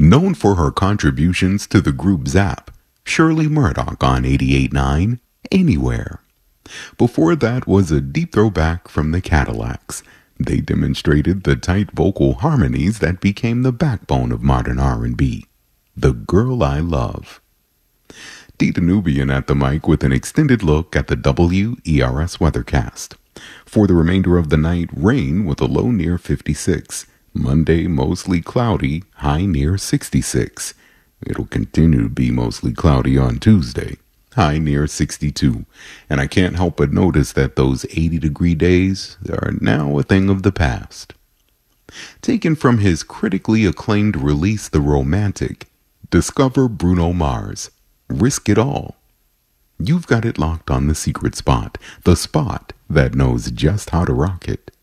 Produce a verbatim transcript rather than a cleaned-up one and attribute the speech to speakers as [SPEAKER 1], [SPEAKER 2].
[SPEAKER 1] Known for her contributions to the group Zapp, Shirley Murdoch on eighty-eight point nine, Anywhere. Before that was a deep throwback from the Cadillacs. They demonstrated the tight vocal harmonies that became the backbone of modern R and B. The Girl I Love. Dita Nubian at the mic with an extended look at the W E R S weathercast. For the remainder of the night, rain with a low near fifty-six. Monday, mostly cloudy, high near sixty-six. It'll continue to be mostly cloudy on Tuesday, high near sixty-two. And I can't help but notice that those eighty degree days are now a thing of the past. Taken from his critically acclaimed release The Romantic, discover Bruno Mars, Risk It All. You've got it locked on the secret spot, the spot that knows just how to rock it.